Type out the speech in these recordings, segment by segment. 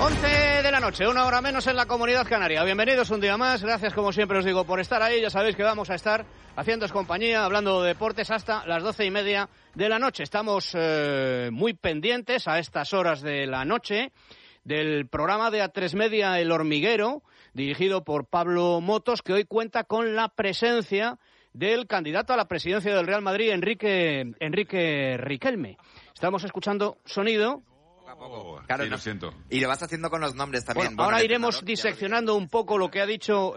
11 de la noche, 1 hora menos en la Comunidad Canaria. Bienvenidos un día más, gracias como siempre os digo por estar ahí. Ya sabéis que vamos a estar haciéndoos compañía, hablando de deportes hasta las 12:30 de la noche. Estamos muy pendientes a estas horas de la noche del programa de A3 Media El Hormiguero, dirigido por Pablo Motos, que hoy cuenta con la presencia del candidato a la presidencia del Real Madrid, Enrique Riquelme. Estamos escuchando sonido. Claro, sí, lo siento. Y lo vas haciendo con los nombres también. Bueno, ahora iremos diseccionando un poco lo que ha dicho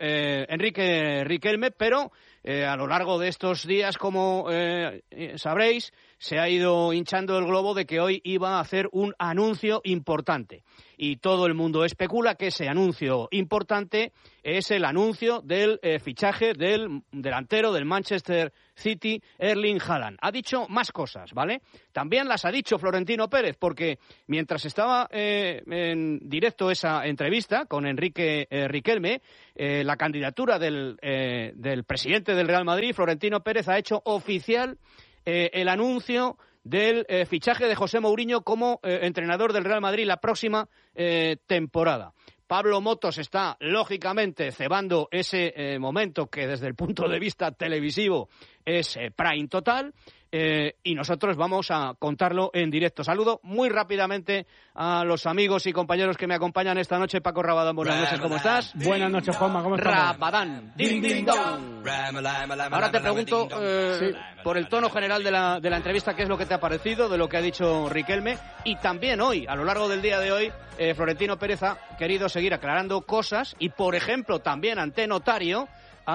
Enrique Riquelme, pero a lo largo de estos días, como sabréis, se ha ido hinchando el globo de que hoy iba a hacer un anuncio importante. Y todo el mundo especula que ese anuncio importante es el anuncio del fichaje del delantero del Manchester City, Erling Haaland. Ha dicho más cosas, ¿vale? También las ha dicho Florentino Pérez, porque mientras estaba en directo esa entrevista con Enrique Riquelme, la candidatura del presidente del Real Madrid, Florentino Pérez, ha hecho oficial el anuncio del fichaje de José Mourinho como entrenador del Real Madrid la próxima temporada. Pablo Motos está, lógicamente, cebando ese momento que desde el punto de vista televisivo es prime total, y nosotros vamos a contarlo en directo. Saludo muy rápidamente a los amigos y compañeros que me acompañan esta noche. Paco Rabadán, buenas noches, ¿cómo estás? Buenas noches, Juanma, ¿cómo estás? Rabadán, ding, ding, dong. Ahora te pregunto, por el tono general de la entrevista, ¿qué es lo que te ha parecido de lo que ha dicho Riquelme? Y también hoy, a lo largo del día de hoy, Florentino Pérez ha querido seguir aclarando cosas y, por ejemplo, también ante notario,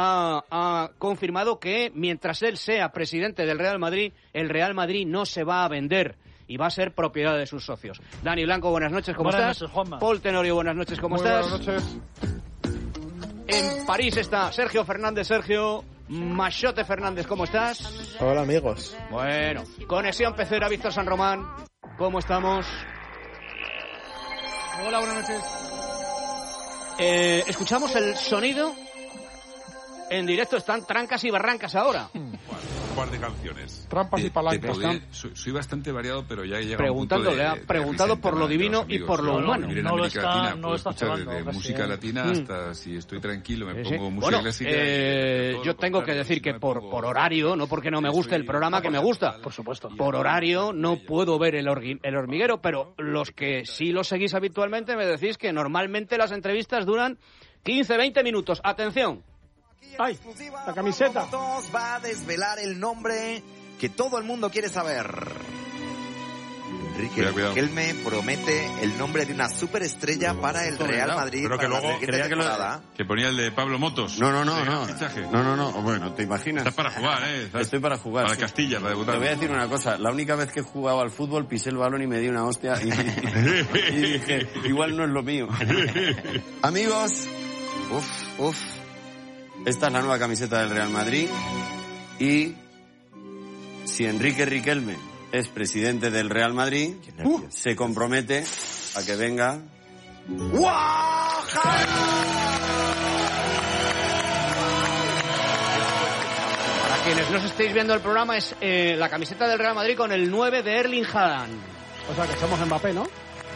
ha confirmado que mientras él sea presidente del Real Madrid, el Real Madrid no se va a vender y va a ser propiedad de sus socios. Dani Blanco, buenas noches, ¿cómo estás? Buenas noches, Juanma. Paul Tenorio, buenas noches, ¿cómo estás? Buenas noches. En París está Sergio Fernández. Sergio Machote Fernández, ¿cómo estás? Hola, amigos. Bueno, Conexión Pecera, Víctor San Román, ¿cómo estamos? Hola, buenas noches. Escuchamos el sonido. En directo están trancas y barrancas ahora. Un par de canciones. Trampas y palancas. Soy bastante variado, pero ya he llegado Preguntándole, a ha preguntado por lo divino y por lo humano. En No lo América está- Latina, no puedo lo está escuchar cebando, desde casi, música latina hasta si estoy tranquilo me Sí. pongo música Bueno, clásica. yo tengo que decir que por horario, no porque no me guste el programa, que me gusta. Por supuesto. Por horario no puedo ver el hormiguero, pero los que sí lo seguís habitualmente me decís que normalmente las entrevistas duran 15-20 minutos. Atención. ¡Ay! La camiseta. Motos va a desvelar el nombre que todo el mundo quiere saber. Enrique Cuidado. Riquelme promete el nombre de una superestrella para el Real Madrid. Pero que para la luego siguiente creía que lo- temporada. Que ponía el de Pablo Motos. No. Fichaje. No. Bueno, ¿te imaginas? Estás para jugar, ¿eh? Estoy para jugar. Para sí. Castilla, para debutar. Te voy a decir una cosa. La única vez que he jugado al fútbol pisé el balón y me di una hostia y dije, igual no es lo mío. Amigos, Uf. esta es la nueva camiseta del Real Madrid y si Enrique Riquelme es presidente del Real Madrid, se compromete a que venga. Para quienes no estéis viendo el programa, es la camiseta del Real Madrid con el 9 de Erling Haaland. O sea, que somos Mbappé, ¿no?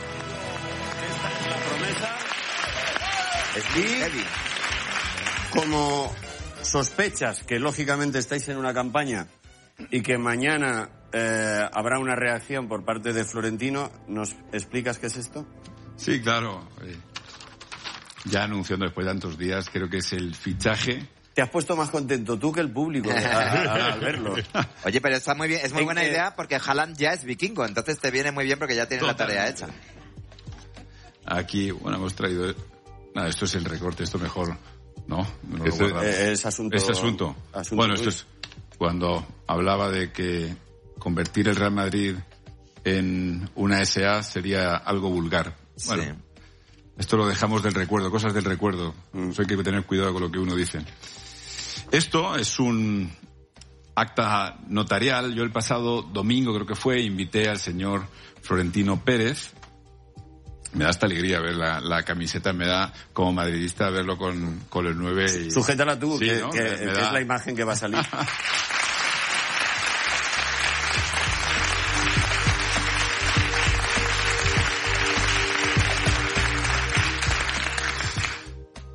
Es muy heavy. Como sospechas que lógicamente estáis en una campaña y que mañana habrá una reacción por parte de Florentino, ¿nos explicas qué es esto? Sí, claro. Ya anunciando después de tantos días, creo que es el fichaje. Te has puesto más contento tú que el público al verlo. Oye, pero está muy bien, es muy En buena que- idea porque Haaland ya es vikingo, entonces te viene muy bien porque ya tienes la tarea hecha. Aquí, bueno, hemos traído... Nada, esto es el recorte, esto mejor... No lo Es guardamos. asunto. Este asunto. Bueno, esto es cuando hablaba de que convertir el Real Madrid en una SA sería algo vulgar. Bueno, Sí. esto lo dejamos del recuerdo, cosas del recuerdo. Eso hay que tener cuidado con lo que uno dice. Esto es un acta notarial. Yo el pasado domingo, creo que fue, invité al señor Florentino Pérez. Me da esta alegría ver la camiseta, me da como madridista verlo con el 9. Y... Sujétala tú, Sí, que, ¿no? que Me da- es la imagen que va a salir.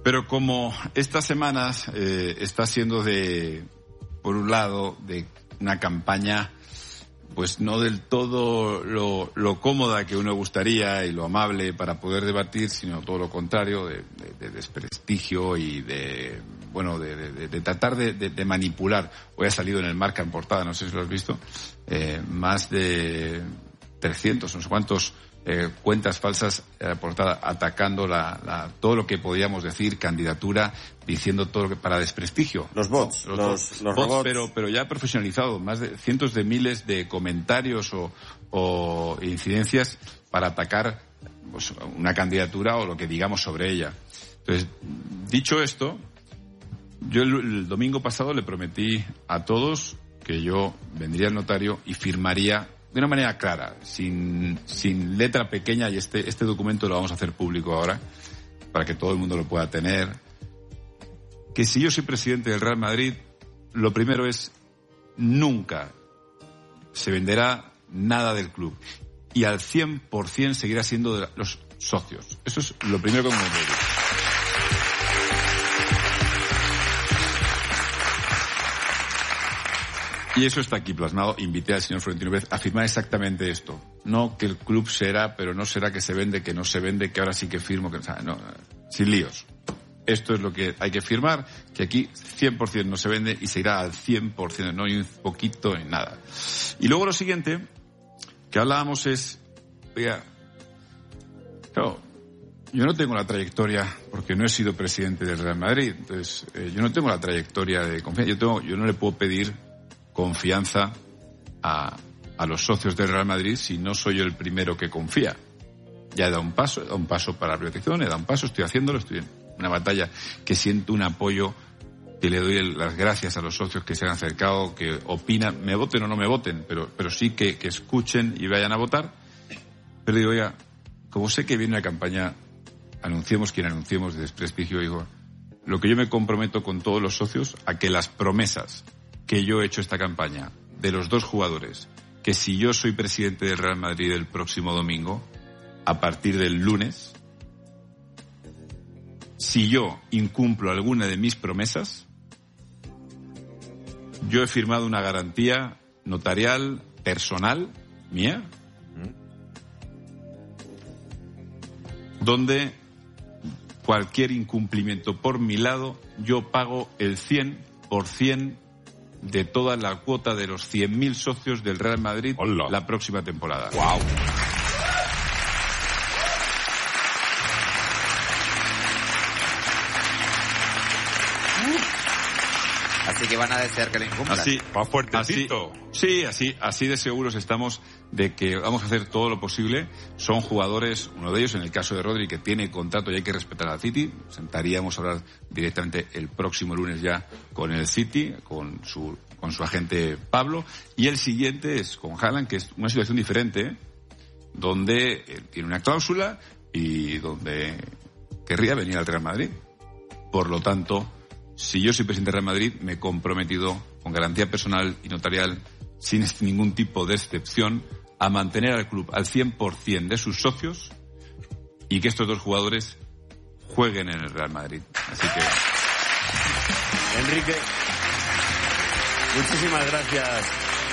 Pero como estas semanas está siendo por un lado, de una campaña pues no del todo lo cómoda que uno gustaría y lo amable para poder debatir, sino todo lo contrario, de desprestigio y de tratar de manipular. Hoy ha salido en el Marca en portada, no sé si lo has visto, más de 300, no sé cuántos cuentas falsas portada atacando todo lo que podíamos decir, candidatura, diciendo todo lo que para desprestigio. Los bots, los robots. Pero ya profesionalizado, más de cientos de miles de comentarios o incidencias para atacar pues, una candidatura o lo que digamos sobre ella. Entonces, dicho esto, yo el domingo pasado le prometí a todos que yo vendría al notario y firmaría de una manera clara, sin letra pequeña, y este documento lo vamos a hacer público ahora, para que todo el mundo lo pueda tener, que si yo soy presidente del Real Madrid, lo primero es, nunca se venderá nada del club, y al 100% seguirá siendo de los socios. Eso es lo primero que me voy a decir. Y eso está aquí plasmado. Invité al señor Florentino Pérez a firmar exactamente esto. No que el club será, pero no será que se vende, que no se vende, que ahora sí que firmo, que no, sin líos. Esto es lo que hay que firmar, que aquí 100% no se vende y se irá al 100%, no hay un poquito ni nada. Y luego lo siguiente que hablábamos es, oiga, claro, yo no tengo la trayectoria, porque no he sido presidente del Real Madrid, entonces yo no tengo la trayectoria de confianza, yo no le puedo pedir confianza a los socios del Real Madrid si no soy yo el primero que confía. Ya he dado un paso para la privatización, he dado un paso, estoy haciéndolo, estoy en una batalla que siento un apoyo, que le doy las gracias a los socios que se han acercado, que opinan, me voten o no me voten, pero sí que escuchen y vayan a votar. Pero digo, oiga, como sé que viene una campaña, anunciemos quien anunciemos, de desprestigio, digo, lo que yo me comprometo con todos los socios a que las promesas que yo he hecho esta campaña de los dos jugadores, que si yo soy presidente del Real Madrid el próximo domingo, a partir del lunes, si yo incumplo alguna de mis promesas, yo he firmado una garantía notarial personal mía, donde cualquier incumplimiento por mi lado, yo pago el 100% de toda la cuota de los 100.000 socios del Real Madrid. ¡Hola! La próxima temporada. ¡Wow! Así que van a desear que lo incumplan. Así, más fuertecito. Así de seguros estamos de que vamos a hacer todo lo posible. Son jugadores, uno de ellos, en el caso de Rodri, que tiene contrato y hay que respetar al City. Sentaríamos a hablar directamente el próximo lunes ya con el City, con su agente Pablo. Y el siguiente es con Haaland, que es una situación diferente, donde él tiene una cláusula y donde querría venir al Real Madrid. Por lo tanto, si yo soy presidente del Real Madrid, me he comprometido con garantía personal y notarial, sin ningún tipo de excepción, a mantener al club al 100% de sus socios y que estos dos jugadores jueguen en el Real Madrid. Así que, Enrique, muchísimas gracias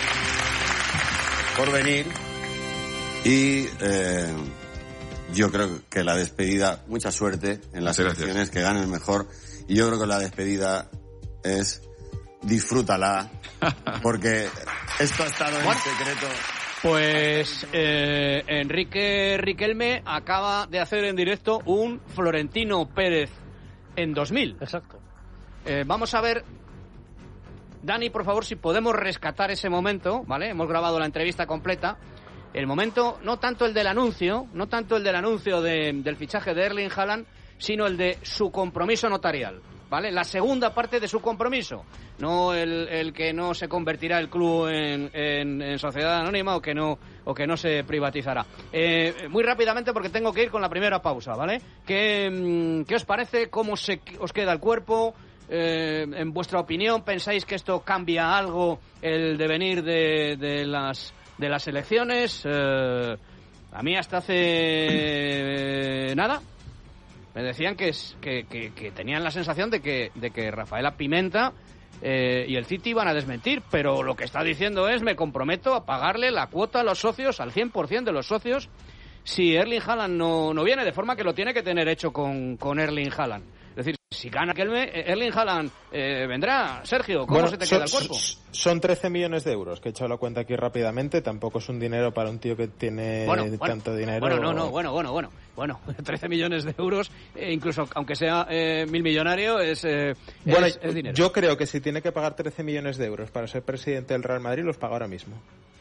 por venir y yo creo que la despedida, mucha suerte en las elecciones, que gane el mejor. Y yo creo que la despedida es disfrútala, porque esto ha estado en secreto. Pues Enrique Riquelme acaba de hacer en directo un Florentino Pérez en 2000. Exacto. Vamos a ver, Dani, por favor, si podemos rescatar ese momento, ¿vale? Hemos grabado la entrevista completa. El momento, no tanto el del anuncio del fichaje de Erling Haaland, sino el de su compromiso notarial, ¿vale? La segunda parte de su compromiso, no el que no se convertirá el club en sociedad anónima o que no se privatizará. Muy rápidamente, porque tengo que ir con la primera pausa, ¿vale? ¿Qué os parece? ¿Cómo os queda el cuerpo? En vuestra opinión, ¿pensáis que esto cambia algo el devenir de las elecciones? A mí hasta hace nada me decían que tenían la sensación de que Rafaela Pimenta y el City van a desmentir, pero lo que está diciendo es: me comprometo a pagarle la cuota a los socios, al 100% de los socios, si Erling Haaland no viene, de forma que lo tiene que tener hecho con Erling Haaland. Es decir, si gana Erling Haaland, vendrá. Sergio, ¿cómo se te queda el cuerpo? Son 13 millones de euros, que he echado la cuenta aquí rápidamente. Tampoco es un dinero para un tío que tiene tanto dinero. Bueno, 13 millones de euros, incluso aunque sea mil millonario, es dinero. Yo creo que si tiene que pagar 13 millones de euros para ser presidente del Real Madrid, los paga ahora mismo.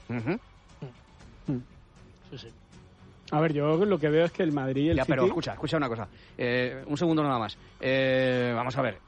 Sí. A ver, yo lo que veo es que el Madrid y el City... Pero escucha una cosa. Un segundo nada más. Vamos a ver.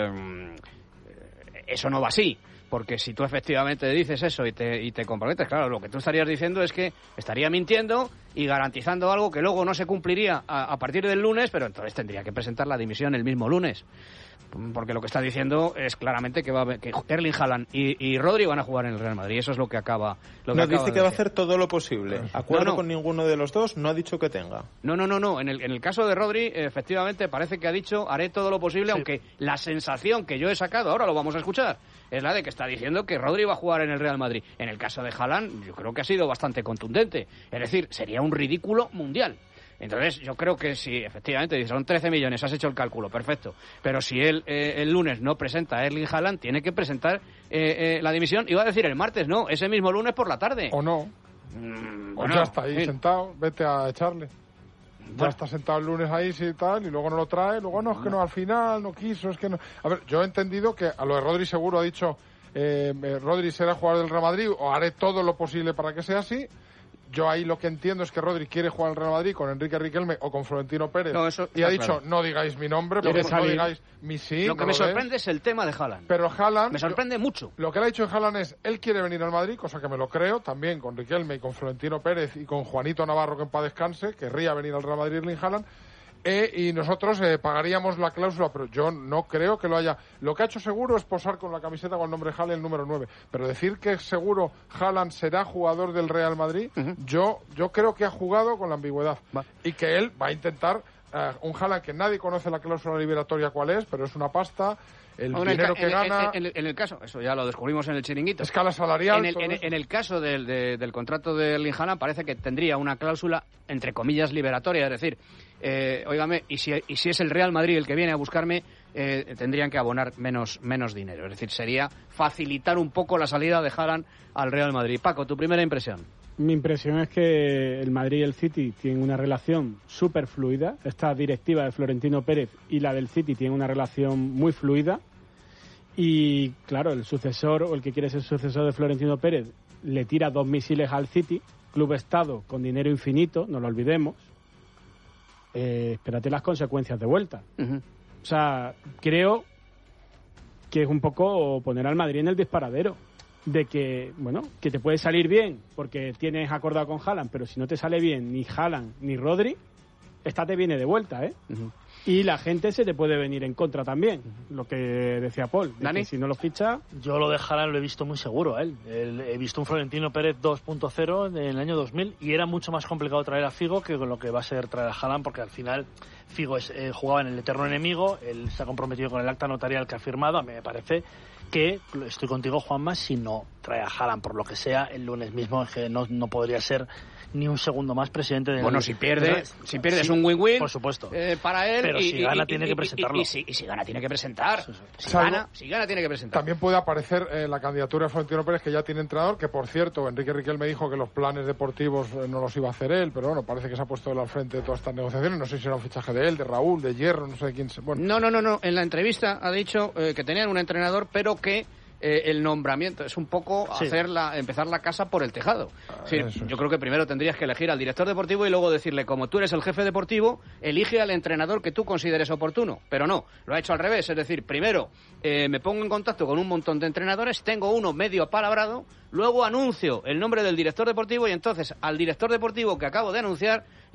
Eso no va así. Porque si tú efectivamente dices eso y te comprometes, claro, lo que tú estarías diciendo es que estaría mintiendo y garantizando algo que luego no se cumpliría a partir del lunes, pero entonces tendría que presentar la dimisión el mismo lunes. Porque lo que está diciendo es claramente que Erling Haaland y Rodri van a jugar en el Real Madrid. Eso es lo que acaba. Dice que va a hacer todo lo posible. Acuerdo con ninguno de los dos, no ha dicho que tenga. No. En el caso de Rodri, efectivamente, parece que ha dicho: haré todo lo posible, sí. Aunque la sensación que yo he sacado, ahora lo vamos a escuchar, es la de que está diciendo que Rodri va a jugar en el Real Madrid. En el caso de Haaland, yo creo que ha sido bastante contundente. Es decir, sería un ridículo mundial. Entonces, yo creo que si efectivamente son 13 millones, has hecho el cálculo, perfecto. Pero si él el lunes no presenta a Erling Haaland, tiene que presentar la dimisión. Iba a decir el martes, no, ese mismo lunes por la tarde. O no. Ya está ahí sentado, vete a echarle. Ya está sentado el lunes ahí, sí, tal, y luego no lo trae. Luego no, es que no, al final no quiso, es que no. A ver, yo he entendido que a lo de Rodri seguro ha dicho: Rodri será jugador del Real Madrid, o haré todo lo posible para que sea así. Yo ahí lo que entiendo es que Rodri quiere jugar en el Real Madrid con Enrique Riquelme o con Florentino Pérez. Y ha dicho: no digáis mi nombre, pero no digáis mi sí. Lo que me sorprende es el tema de Haaland. Pero Haaland... Me sorprende mucho. Lo que le ha dicho Haaland es: él quiere venir al Madrid, cosa que me lo creo, también con Riquelme y con Florentino Pérez y con Juanito Navarro, que en paz descanse, querría venir al Real Madrid Erling Haaland. Y nosotros pagaríamos la cláusula, pero yo no creo que lo haya. Lo que ha hecho seguro es posar con la camiseta con el nombre Haaland, el número 9. Pero decir que seguro Haaland será jugador del Real Madrid, yo creo que ha jugado con la ambigüedad. Y que él va a intentar un Haaland que nadie conoce la cláusula liberatoria cuál es, pero es una pasta. El dinero que gana... En el caso, eso ya lo descubrimos en el chiringuito. Escala salarial... En el caso del contrato de Erling Haaland parece que tendría una cláusula, entre comillas, liberatoria. Es decir, óigame, y si es el Real Madrid el que viene a buscarme, tendrían que abonar menos dinero. Es decir, sería facilitar un poco la salida de Haaland al Real Madrid. Paco, tu primera impresión. Mi impresión es que el Madrid y el City tienen una relación súper fluida. Esta directiva de Florentino Pérez y la del City tienen una relación muy fluida. Y claro, el sucesor o el que quiere ser sucesor de Florentino Pérez le tira 2 misiles al City, club Estado con dinero infinito, no lo olvidemos. Espérate las consecuencias de vuelta. O sea, creo que es un poco poner al Madrid en el disparadero. De que, bueno, que te puede salir bien porque tienes acordado con Haaland, pero si no te sale bien ni Haaland ni Rodri, esta te viene de vuelta, ¿eh? Y la gente se te puede venir en contra también, lo que decía Paul. ¿Dani? Si no lo ficha... Yo lo de Haaland lo he visto muy seguro a él. He visto un Florentino Pérez 2.0 en el año 2000 y era mucho más complicado traer a Figo que con lo que va a ser traer a Haaland, porque al final Figo jugaba en el eterno enemigo, él se ha comprometido con el acta notarial que ha firmado. A mí me parece que, estoy contigo, Juanma, si no trae a Haaland por lo que sea, el lunes mismo es que no podría ser ni un segundo más presidente del... Bueno, si pierde es un win-win, por supuesto, para él. Pero si gana tiene que presentarlo. Y si gana tiene que presentar. Si gana tiene que presentar. También puede aparecer la candidatura de Florentino Pérez, que ya tiene entrenador, que por cierto, Enrique Riquelme dijo que los planes deportivos no los iba a hacer él, pero bueno, parece que se ha puesto él al frente de todas estas negociaciones. No sé si será un fichaje de él, de Raúl, de Hierro, no sé de quién. Bueno. No. En la entrevista ha dicho que tenían un entrenador, pero que el nombramiento es un poco empezar la casa por el tejado. Yo creo que primero tendrías que elegir al director deportivo y luego decirle: como tú eres el jefe deportivo, elige al entrenador que tú consideres oportuno. Pero no, lo ha hecho al revés. Es decir, primero me pongo en contacto con un montón de entrenadores, tengo uno medio apalabrado, luego anuncio el nombre del director deportivo y entonces al director deportivo que acabo de anunciar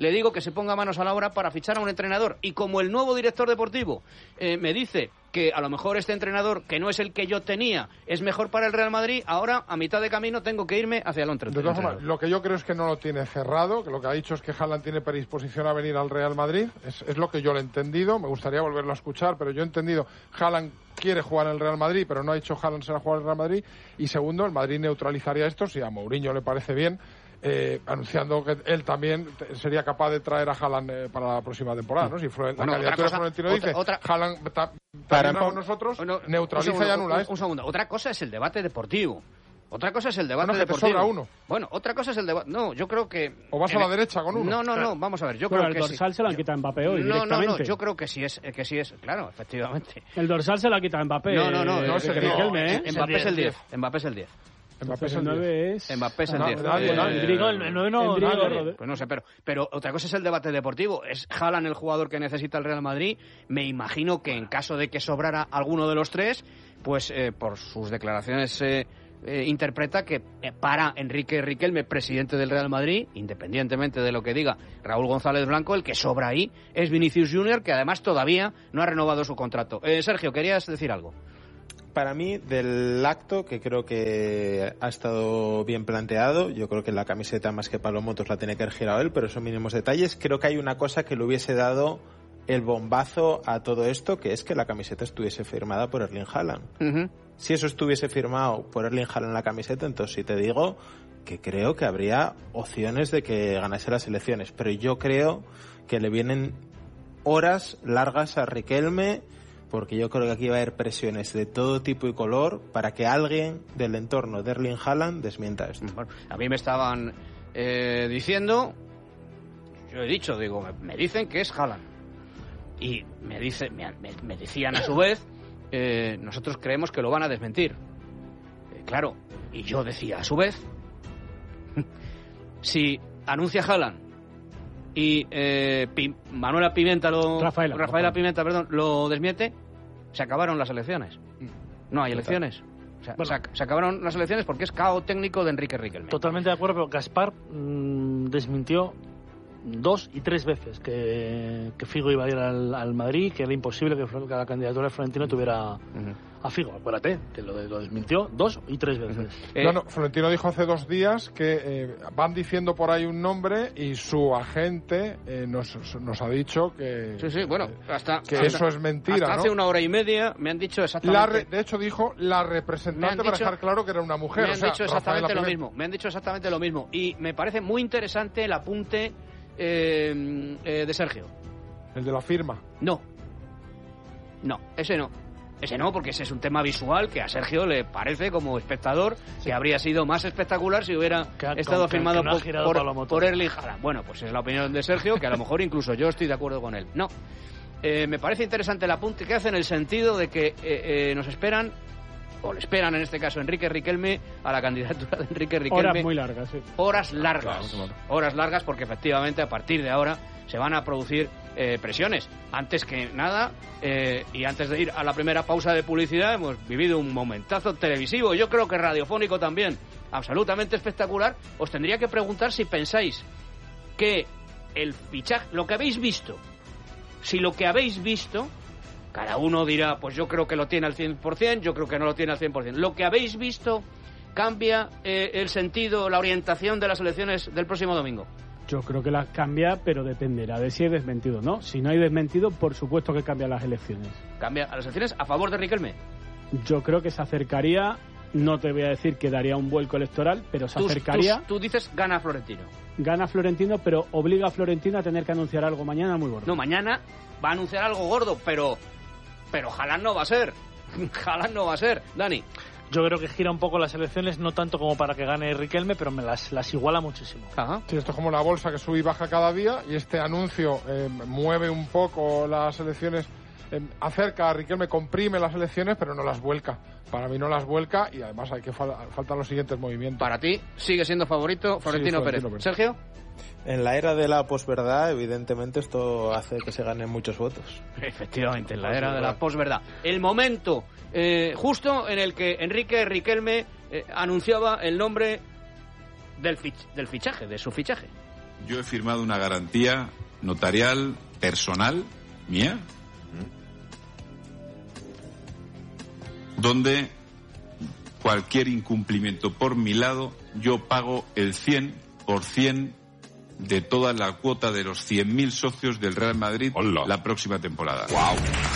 le digo que se ponga manos a la obra para fichar a un entrenador. Y como el nuevo director deportivo me dice que a lo mejor este entrenador, que no es el que yo tenía, es mejor para el Real Madrid, ahora a mitad de camino tengo que irme hacia el entrenador. De todas formas, lo que yo creo es que no lo tiene cerrado, que lo que ha dicho es que Haaland tiene predisposición a venir al Real Madrid, es lo que yo le he entendido, me gustaría volverlo a escuchar, pero yo he entendido, Haaland quiere jugar en el Real Madrid, pero no ha dicho Haaland será jugar en el Real Madrid, y segundo, el Madrid neutralizaría esto, si a Mourinho le parece bien, anunciando que él también sería capaz de traer a Haaland para la próxima temporada, ¿no? Si la candidatura de Florentino dice, Haaland también con nosotros, neutraliza y anula esto. Un segundo, otra cosa es el debate deportivo. Otra cosa es el debate deportivo. Te sobra uno. Bueno, otra cosa es el debate. No, yo creo que... ¿O vas a la derecha con uno? No, vamos a ver. Yo creo que el dorsal se lo han quitado a Mbappé hoy directamente. No, yo creo que sí es. Claro, efectivamente. El dorsal se lo ha quitado a Mbappé. No, es el Mbappé es el 10. Mbappé es el 10. Mbappé es el 9 es... Mbappé es el 10. El 9 no... Pues no sé, pero otra cosa es el debate deportivo. ¿Es Haaland el jugador que necesita el Real Madrid? Me imagino que en caso de que sobrara alguno de los tres, pues por sus declaraciones... interpreta que para Enrique Riquelme, presidente del Real Madrid, independientemente de lo que diga Raúl González Blanco, el que sobra ahí es Vinicius Junior, que además todavía no ha renovado su contrato. Sergio, ¿querías decir algo? Para mí, del acto, que creo que ha estado bien planteado, yo creo que la camiseta más que palomotos la tiene que haber girado él, pero son mínimos detalles. Creo que hay una cosa que le hubiese dado el bombazo a todo esto, que es que la camiseta estuviese firmada por Erling Haaland. Uh-huh. Si eso estuviese firmado por Erling Haaland en la camiseta, entonces sí te digo que creo que habría opciones de que ganase las elecciones, pero yo creo que le vienen horas largas a Riquelme, porque yo creo que aquí va a haber presiones de todo tipo y color para que alguien del entorno de Erling Haaland desmienta esto. Bueno, a mí me estaban diciendo, yo he dicho, digo, me dicen que es Haaland. Y me decían a su vez, nosotros creemos que lo van a desmentir. Claro, y yo decía a su vez, si anuncia Haaland y Rafaela Pimenta, lo desmiente, se acabaron las elecciones. No hay elecciones. O sea, bueno, se acabaron las elecciones porque es caos técnico de Enrique Riquelme. Totalmente de acuerdo, pero Gaspar desmintió 2 y 3 veces que Figo iba a ir al Madrid, que era imposible que la candidatura de Florentino tuviera a Figo. Acuérdate, que lo desmintió 2 y 3 veces. Florentino dijo hace 2 días que van diciendo por ahí un nombre y su agente nos ha dicho que, eso es mentira. Hasta hace 1 hora y media me han dicho exactamente... de hecho dijo la representante para dejar claro que era una mujer. Me han dicho exactamente lo mismo. Me han dicho exactamente lo mismo. Y me parece muy interesante el apunte de Sergio. ¿El de la firma? No, ese no, porque ese es un tema visual que a Sergio le parece, como espectador, que habría sido más espectacular si hubiera estado firmado por Erling Haaland. Bueno, pues es la opinión de Sergio, que a lo mejor incluso yo estoy de acuerdo con él. No, me parece interesante el apunte que hace en el sentido de que nos esperan, o le esperan en este caso Enrique Riquelme, a la candidatura de Enrique Riquelme. Horas muy largas, sí. Horas largas, porque efectivamente a partir de ahora se van a producir presiones. Antes que nada, y antes de ir a la primera pausa de publicidad, hemos vivido un momentazo televisivo, yo creo que radiofónico también, absolutamente espectacular. Os tendría que preguntar si pensáis que el fichaje, lo que habéis visto, si lo que habéis visto, cada uno dirá, pues yo creo que lo tiene al 100%, yo creo que no lo tiene al 100%. Lo que habéis visto cambia el sentido, la orientación de las elecciones del próximo domingo. Yo creo que las cambia, pero dependerá de si hay desmentido o no. Si no hay desmentido, por supuesto que cambia las elecciones. ¿Cambia a las elecciones a favor de Riquelme? Yo creo que se acercaría, no te voy a decir que daría un vuelco electoral, pero se acercaría... Tú dices gana Florentino. Gana Florentino, pero obliga a Florentino a tener que anunciar algo mañana muy gordo. No, mañana va a anunciar algo gordo, pero Haaland no va a ser. Haaland no va a ser. Dani. Yo creo que gira un poco las elecciones, no tanto como para que gane Riquelme, pero me las iguala muchísimo. Ajá. Sí, esto es como la bolsa que sube y baja cada día, y este anuncio mueve un poco las elecciones, acerca a Riquelme, comprime las elecciones, pero no las vuelca. Para mí no las vuelca, y además faltan los siguientes movimientos. Para ti sigue siendo favorito Florentino Pérez. ¿Sergio? En la era de la posverdad, evidentemente, esto hace que se ganen muchos votos. Efectivamente, en la era de la posverdad. El momento justo en el que Enrique Riquelme anunciaba el nombre del fichaje, de su fichaje. Yo he firmado una garantía notarial personal mía, donde cualquier incumplimiento por mi lado, yo pago el 100% de toda la cuota de los 100.000 socios del Real Madrid la próxima temporada. ¡Wow!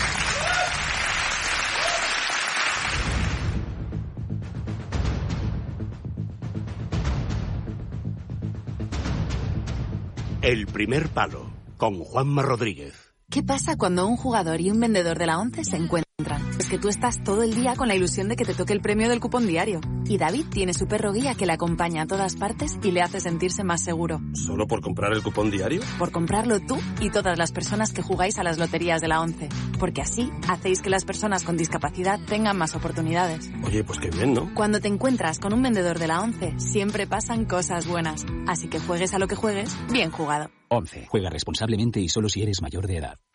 El primer palo, con Juanma Rodríguez. ¿Qué pasa cuando un jugador y un vendedor de la ONCE se encuentran? Es que tú estás todo el día con la ilusión de que te toque el premio del cupón diario. Y David tiene su perro guía que le acompaña a todas partes y le hace sentirse más seguro. ¿Solo por comprar el cupón diario? Por comprarlo tú y todas las personas que jugáis a las loterías de la ONCE. Porque así hacéis que las personas con discapacidad tengan más oportunidades. Oye, pues qué bien, ¿no? Cuando te encuentras con un vendedor de la ONCE, siempre pasan cosas buenas. Así que juegues a lo que juegues, bien jugado. ONCE. Juega responsablemente y solo si eres mayor de edad.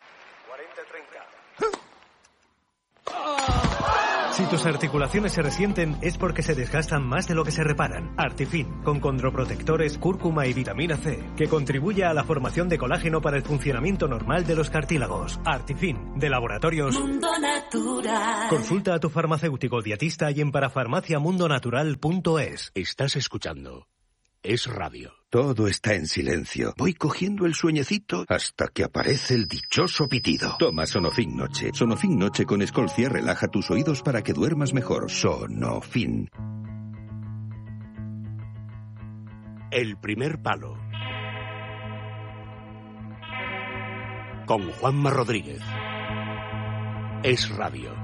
Si tus articulaciones se resienten es porque se desgastan más de lo que se reparan. Artifin, con condroprotectores, cúrcuma y vitamina C, que contribuye a la formación de colágeno para el funcionamiento normal de los cartílagos. Artifin, de Laboratorios Mundo Natural. Consulta a tu farmacéutico dietista y en parafarmaciamundonatural.es. Estás escuchando Es Radio. Todo está en silencio. Voy cogiendo el sueñecito hasta que aparece el dichoso pitido. Toma Sonofin Noche. Sonofin Noche con Escolcia relaja tus oídos para que duermas mejor. Sonofin. El primer palo, con Juanma Rodríguez. Es Radio.